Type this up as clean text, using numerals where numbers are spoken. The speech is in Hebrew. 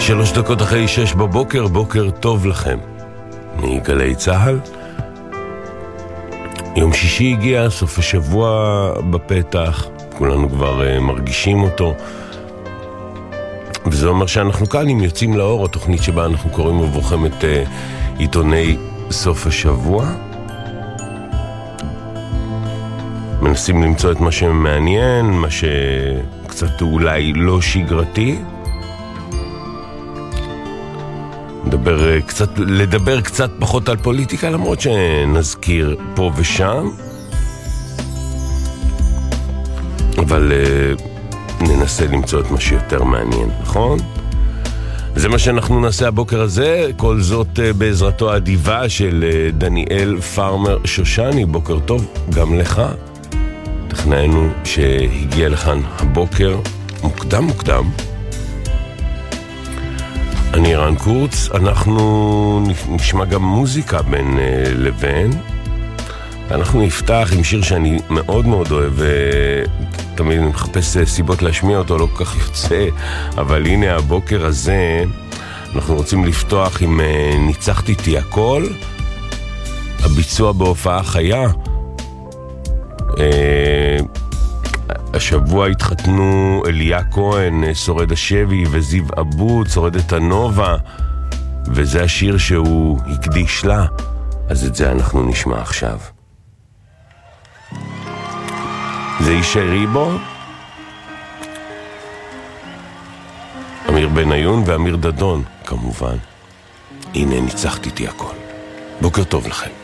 3 אחרי 6 בבוקר, בוקר טוב לכם. מגלי צהל. יום שישי הגיע, סוף השבוע בפתח, כולנו כבר מרגישים אותו. וזה אומר שאנחנו כאן, אם יוצאים לאור, התוכנית שבה אנחנו קוראים ובוחרים את עיתוני סוף השבוע. מנסים למצוא את מה שמעניין, מה שקצת אולי לא שגרתי. לדבר קצת פחות על פוליטיקה, למרות שנזכיר פה ושם. אבל ננסה למצוא את מה שיותר מעניין, נכון? זה מה שאנחנו נעשה הבוקר הזה, כל זאת בעזרתו האדיבה של דניאל פרמר שושני. בוקר טוב גם לך, טכנאינו שהגיע לכאן הבוקר מוקדם. אני רן קורץ, אנחנו נשמע גם מוזיקה בין לבין. אנחנו נפתח עם שיר שאני מאוד מאוד אוהב, תמיד מחפש סיבות להשמיע אותו, לא כל כך יוצא, אבל הנה הבוקר הזה אנחנו רוצים לפתוח עם ניצחתי איתי הכל, הביצוע בהופעה חיה. השבוע התחתנו אליה כהן, שורד השבי, וזיו אבוד, שורדת הנובה, וזה השיר שהוא הקדיש לה, אז את זה אנחנו נשמע עכשיו. זה יישארי בו, אמיר בניון ואמיר דדון כמובן. הנה ניצחתי איתי הכל. בוקר טוב לכם.